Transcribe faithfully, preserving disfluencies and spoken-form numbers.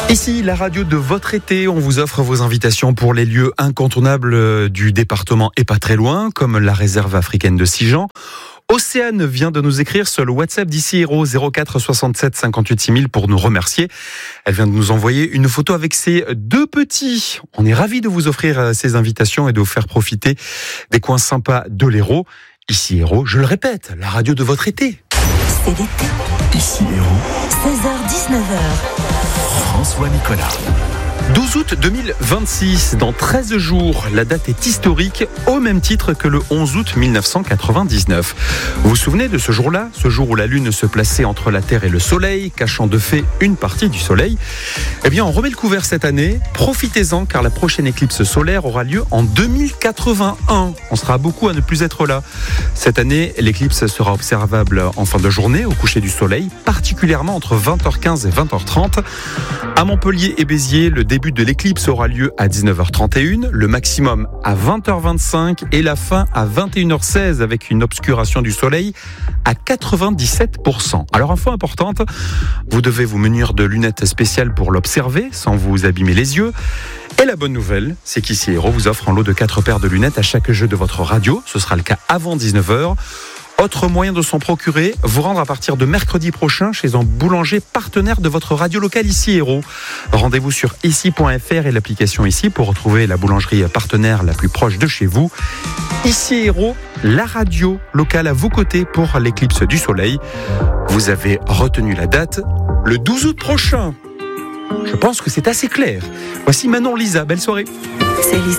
Ici, la radio de votre été, on vous offre vos invitations pour les lieux incontournables du département et pas très loin, comme la réserve africaine de Sijan. Océane vient de nous écrire sur le WhatsApp d'Ici Héros zéro quatre soixante-sept cinquante-huit six mille pour nous remercier. Elle vient de nous envoyer une photo avec ses deux petits. On est ravis de vous offrir ces invitations et de vous faire profiter des coins sympas de l'Hérault. Ici Héros, je le répète, la radio de votre été. C'est l'été. Ici Héros. seize heures dix-neuf heures. François Nicolas. douze août deux mille vingt-six, dans treize jours, la date est historique au même titre que le onze août mille neuf cent quatre-vingt-dix-neuf. Vous vous souvenez de ce jour-là, ce jour où la Lune se plaçait entre la Terre et le Soleil, cachant de fait une partie du Soleil? Eh bien, on remet le couvert cette année. Profitez-en car la prochaine éclipse solaire aura lieu en deux mille quatre-vingt-un. On sera beaucoup à ne plus être là. Cette année, l'éclipse sera observable en fin de journée, au coucher du Soleil, particulièrement entre vingt heures quinze et vingt heures trente. À Montpellier et Béziers, le début de l'éclipse aura lieu à dix-neuf heures trente et une, le maximum à vingt heures vingt-cinq et la fin à vingt et une heures seize avec une obscuration du soleil à quatre-vingt-dix-sept pour cent. Alors, info importante, vous devez vous munir de lunettes spéciales pour l'observer sans vous abîmer les yeux. Et la bonne nouvelle, c'est qu'Ici Héros vous offre un lot de quatre paires de lunettes à chaque jeu de votre radio. Ce sera le cas avant dix-neuf heures. Autre moyen de s'en procurer, vous rendre à partir de mercredi prochain chez un boulanger partenaire de votre radio locale Ici Héros. Rendez-vous sur ici point f r et l'application Ici pour retrouver la boulangerie partenaire la plus proche de chez vous. Ici Héros, la radio locale à vos côtés pour l'éclipse du soleil. Vous avez retenu la date, le douze août prochain. Je pense que c'est assez clair. Voici Manon Lisa, belle soirée. C'est